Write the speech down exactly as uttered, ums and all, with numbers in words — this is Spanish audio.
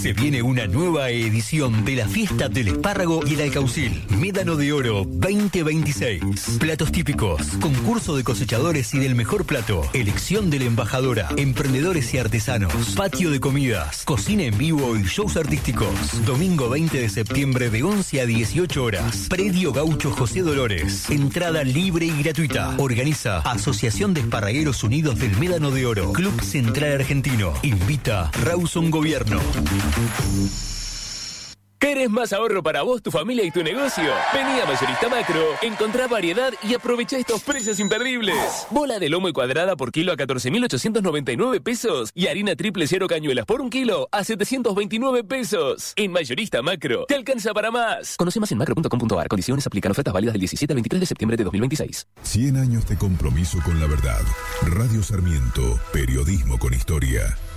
Se viene una nueva edición de la Fiesta del Espárrago y el Alcaucil. Médano de Oro veinte veintiséis. Platos típicos, concurso de cosechadores y del mejor plato, elección de la embajadora, emprendedores y artesanos, patio de comidas, cocina en vivo y shows artísticos. Domingo veinte de septiembre de once a dieciocho horas. Predio Gaucho José Dolores. Entrada libre y gratuita. Organiza Asociación de Esparragueros Unidos del Médano de Oro. Club Central Argentino. Invita Rawson Gobierno. ¿Querés más ahorro para vos, tu familia y tu negocio? Vení a Mayorista Macro, encontrá variedad y aprovecha estos precios imperdibles. Bola de lomo y cuadrada por kilo a catorce mil ochocientos noventa y nueve pesos y harina triple cero cañuelas por un kilo a setecientos veintinueve pesos. En Mayorista Macro, te alcanza para más. Conoce más en macro punto com punto a r. Condiciones aplican. Ofertas válidas del diecisiete al veintitrés de septiembre de dos mil veintiséis. cien años de compromiso con la verdad. Radio Sarmiento, periodismo con historia.